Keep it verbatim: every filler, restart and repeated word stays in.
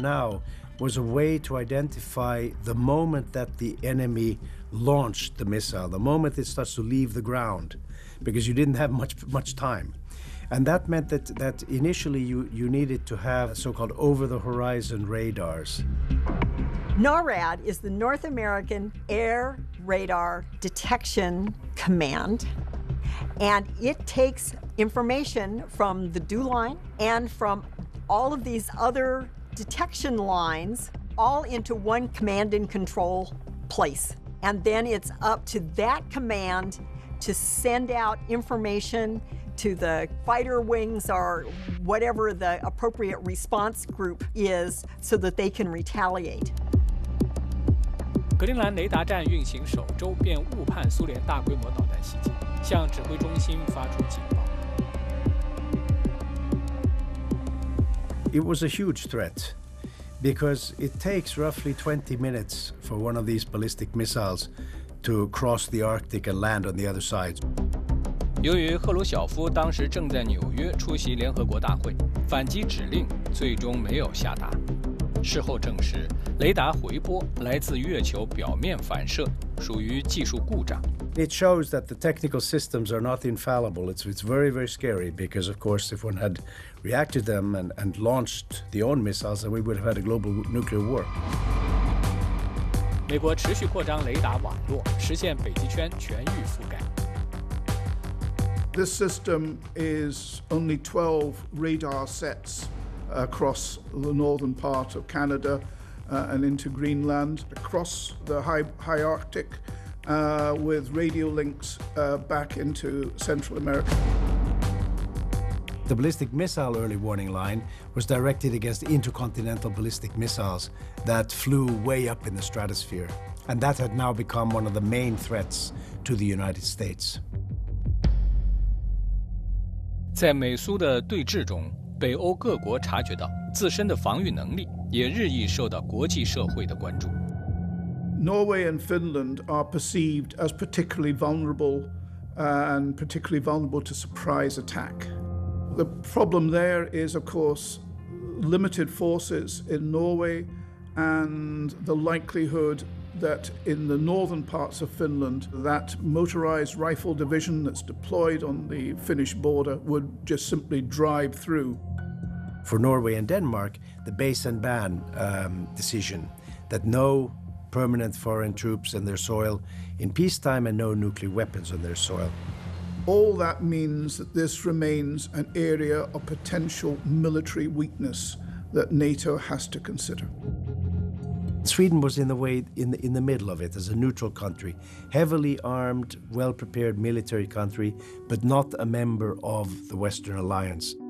now was a way to identify the moment that the enemy launched the missile, the moment it starts to leave the ground, because you didn't have much much time. And that meant that, that initially you, you needed to have so-called over-the-horizon radars. NORAD is the North American Air Radar Detection Command, and it takes information from the DEW line and from all of these other detection lines all into one command and control place. And then it's up to that command to send out information to the fighter wings or whatever the appropriate response group is so that they can retaliate. 格陵兰雷达站运行首周便误判苏联大规模导弹袭击，向指挥中心发出警报。 It was a huge threat because it takes roughly twenty minutes for one of these ballistic missiles to cross the Arctic and land on the other side. 由于赫鲁晓夫当时正在纽约出席联合国大会，反击指令最终没有下达。事后证实，雷达回波来自月球表面反射，属于技术故障。 It shows that the technical systems are not infallible. It's, it's very, very scary because, of course, if one had reacted them and, and launched the own missiles, then we would have had a global nuclear war. 美国持续扩张雷达网络，实现北极圈全域覆盖。 This system is only twelve radar sets across the northern part of Canada uh, and into Greenland, across the high, high Arctic, uh, with radio links uh, back into Central America. The ballistic missile early warning line was directed against intercontinental ballistic missiles that flew way up in the stratosphere. And that had now become one of the main threats to the United States. 在美苏的对峙中，北欧各国察觉到自身的防御能力也日益受到国际社会的关注。 Norway and Finland are perceived as particularly vulnerable and particularly vulnerable to surprise attack. The problem there is, of course, limited forces in Norway and the likelihood that in the northern parts of Finland, that motorized rifle division that's deployed on the Finnish border would just simply drive through. For Norway and Denmark, the base and ban um, decision that no permanent foreign troops in their soil in peacetime and no nuclear weapons on their soil. All that means that this remains an area of potential military weakness that NATO has to consider. Sweden was in the way in the, in the middle of it as a neutral country, heavily armed, well-prepared military country, but not a member of the Western Alliance.